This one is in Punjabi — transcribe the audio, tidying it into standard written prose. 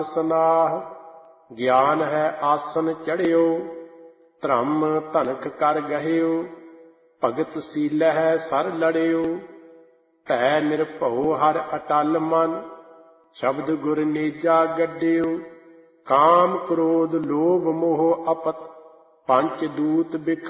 ਸਨਾਹ। ਗਿਆਨ ਹੈ ਆਸਨ ਚੜ੍ਹਿਓ, ਧਰਮ ਧਨਕ ਕਰ ਗਹਿਓ। ਭਗਤ ਸੀਲਹਿ ਸਰ ਲੜਿਓ, ਭੈ ਨਿਰਭਉ ਹਰਿ ਅਟਲ ਮਨ। ਸ਼ਬਦ ਗੁਰ ਨੇਜਾ ਗੱਡਿਓ, ਕਾਮ ਕ੍ਰੋਧ ਲੋਭ ਮੋਹ ਅਪਤ। ਪੰਚ ਦੂਤ ਬਿਖ